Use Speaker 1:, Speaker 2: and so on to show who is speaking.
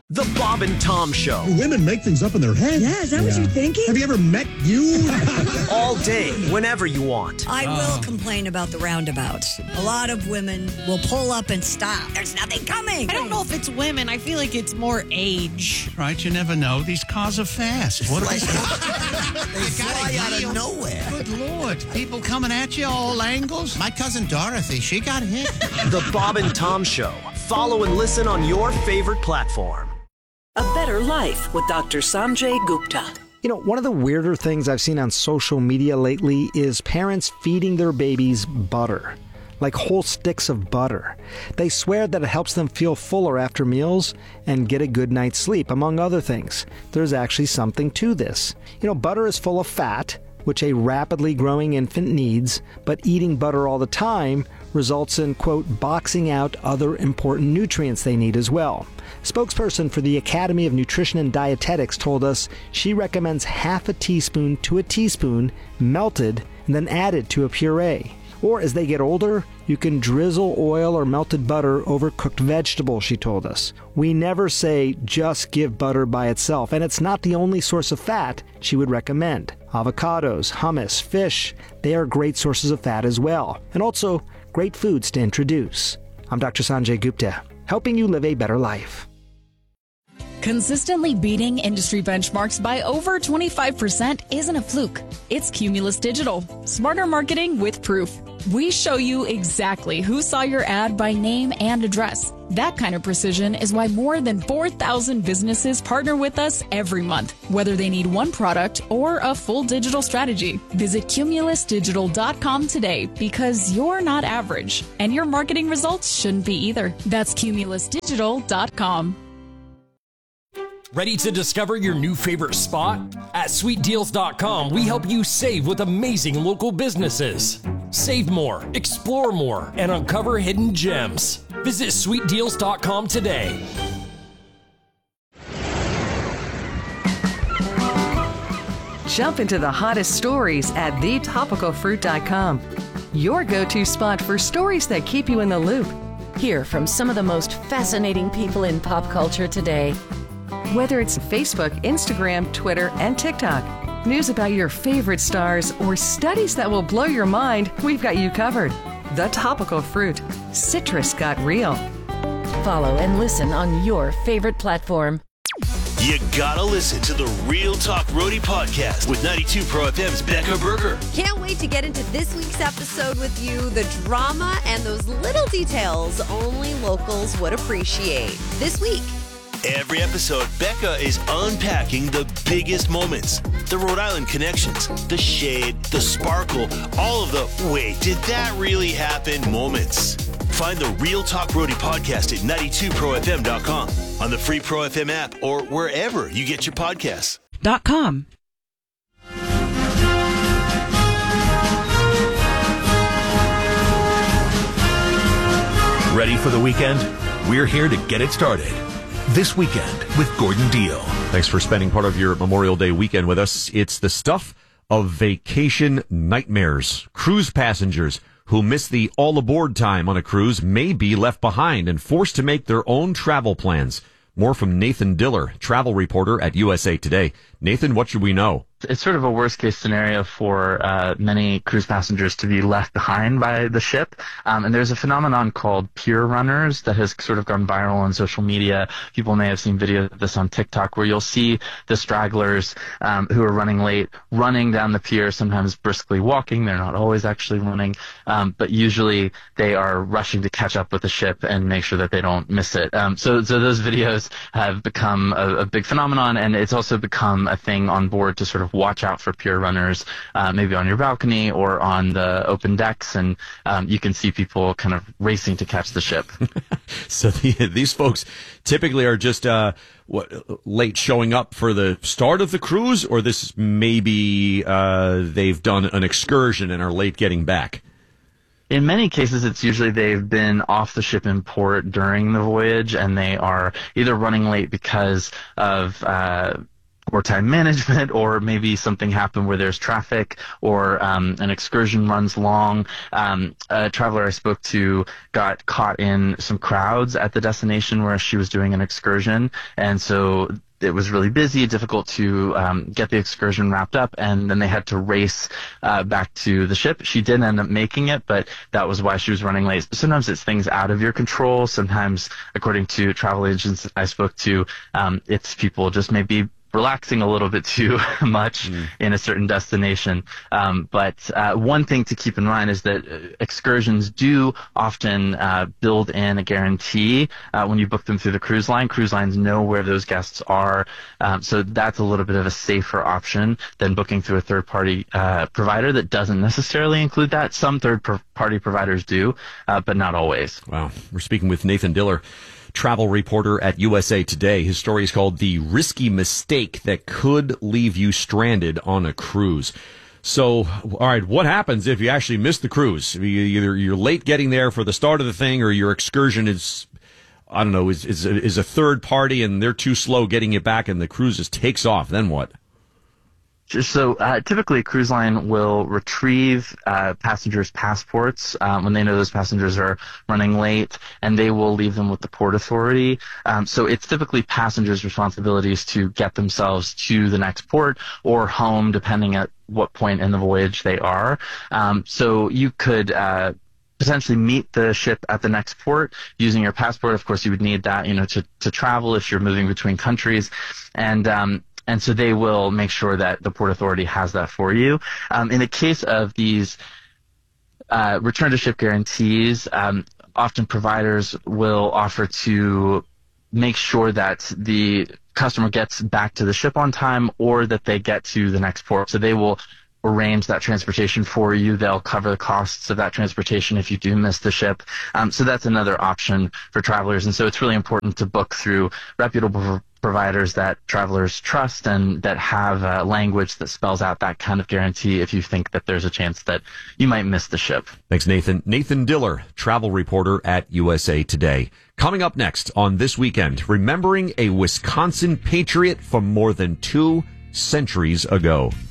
Speaker 1: The Bob and Tom Show.
Speaker 2: Women make things up in their head.
Speaker 3: Yeah, is that what you're thinking?
Speaker 2: Have you ever met you?
Speaker 1: All day, whenever you want.
Speaker 3: I will complain about the roundabouts. A lot of women will pull up and stop. There's nothing coming.
Speaker 4: I don't know if it's women. I feel like it's more age.
Speaker 5: Right, you never know. These cars are fast. What are they?
Speaker 6: They fly out of nowhere.
Speaker 5: Good Lord. People coming at you all angles. My cousin Dorothy, she got hit.
Speaker 1: The Bob and Tom Show. Follow and listen on your favorite platform.
Speaker 7: A Better Life with Dr. Sanjay Gupta.
Speaker 8: You know, one of the weirder things I've seen on social media lately is parents feeding their babies butter, like whole sticks of butter. They swear that it helps them feel fuller after meals and get a good night's sleep, among other things. There's actually something to this. You know, butter is full of fat, which a rapidly growing infant needs, but eating butter all the time results in, quote, boxing out other important nutrients they need as well. Spokesperson for the Academy of Nutrition and Dietetics told us she recommends half a teaspoon to a teaspoon melted and then added to a puree. Or as they get older, you can drizzle oil or melted butter over cooked vegetables, she told us. We never say just give butter by itself, and it's not the only source of fat she would recommend. Avocados, hummus, fish, they are great sources of fat as well, and also great foods to introduce. I'm Dr. Sanjay Gupta, helping you live a better life.
Speaker 9: Consistently beating industry benchmarks by over 25% isn't a fluke. It's Cumulus Digital. Smarter marketing with proof. We show you exactly who saw your ad by name and address. That kind of precision is why more than 4,000 businesses partner with us every month, whether they need one product or a full digital strategy. Visit cumulusdigital.com today because you're not average, and your marketing results shouldn't be either. That's cumulusdigital.com.
Speaker 10: Ready to discover your new favorite spot? At sweetdeals.com, we help you save with amazing local businesses. Save more, explore more, and uncover hidden gems. Visit sweetdeals.com today.
Speaker 11: Jump into the hottest stories at thetopicalfruit.com. Your go-to spot for stories that keep you in the loop.
Speaker 12: Hear from some of the most fascinating people in pop culture today.
Speaker 11: Whether it's Facebook, Instagram, Twitter, and TikTok, news about your favorite stars, or studies that will blow your mind, we've got you covered. The Topical Fruit. Citrus got real.
Speaker 12: Follow and listen on your favorite platform.
Speaker 13: You gotta listen to the Real Talk Roadie podcast with 92 Pro FM's Becca Berger.
Speaker 14: Can't wait to get into this week's episode with you. The drama and those little details only locals would appreciate. This week,
Speaker 13: every episode, Becca is unpacking the biggest moments, the Rhode Island connections, the shade, the sparkle, all of the wait, did that really happen moments. Find the Real Talk Roadie podcast at 92profm.com, on the free Pro FM app, or wherever you get your podcasts.
Speaker 11: .com.
Speaker 15: Ready for the weekend? We're here to get it started. This weekend with Gordon Deal.
Speaker 16: Thanks for spending part of your Memorial Day weekend with us. It's the stuff of vacation nightmares. Cruise passengers who miss the all-aboard time on a cruise may be left behind and forced to make their own travel plans. More from Nathan Diller, travel reporter at USA Today. Nathan, what should we know?
Speaker 17: It's sort of a worst-case scenario for many cruise passengers to be left behind by the ship. And there's a phenomenon called pier runners that has sort of gone viral on social media. People may have seen videos of this on TikTok, where you'll see the stragglers who are running late, running down the pier, sometimes briskly walking. They're not always actually running, but usually they are rushing to catch up with the ship and make sure that they don't miss it. So those videos have become a big phenomenon, and it's also become a thing on board to sort of watch out for pier runners, maybe on your balcony or on the open decks, and you can see people kind of racing to catch the ship.
Speaker 16: So these folks typically are just late showing up for the start of the cruise, or this maybe they've done an excursion and are late getting back?
Speaker 17: In many cases, it's usually they've been off the ship in port during the voyage, and they are either running late because of poor time management, or maybe something happened where there's traffic, or an excursion runs long. A traveler I spoke to got caught in some crowds at the destination where she was doing an excursion, and so it was really busy, difficult to get the excursion wrapped up, and then they had to race back to the ship. She did end up making it, but that was why she was running late. Sometimes it's things out of your control. Sometimes, according to travel agents I spoke to, it's people just maybe relaxing a little bit too much in a certain destination. But one thing to keep in mind is that excursions do often build in a guarantee when you book them through the cruise line. Cruise lines know where those guests are, so that's a little bit of a safer option than booking through a third-party provider that doesn't necessarily include that. Some third-party providers do, but not always.
Speaker 16: Wow. We're speaking with Nathan Diller, travel reporter at USA Today. His story is called The Risky Mistake That Could Leave You Stranded on a Cruise. So, all right, what happens if you actually miss the cruise? Either you're late getting there for the start of the thing, or your excursion is, I don't know, is a third party and they're too slow getting you back and the cruise just takes off. Then what?
Speaker 17: So typically a cruise line will retrieve passengers' passports when they know those passengers are running late, and they will leave them with the Port Authority. So it's typically passengers' responsibilities to get themselves to the next port or home, depending at what point in the voyage they are. So you could potentially meet the ship at the next port using your passport. Of course, you would need that, to travel if you're moving between countries. And so they will make sure that the Port Authority has that for you. In the case of these return to ship guarantees, often providers will offer to make sure that the customer gets back to the ship on time, or that they get to the next port. So they will arrange that transportation for you. They'll cover the costs of that transportation if you do miss the ship. So that's another option for travelers. And so it's really important to book through reputable providers that travelers trust and that have language that spells out that kind of guarantee if you think that there's a chance that you might miss the ship.
Speaker 16: Thanks, Nathan. Nathan Diller, travel reporter at USA Today. Coming up next on This Weekend, remembering a Wisconsin patriot from more than 2 centuries ago.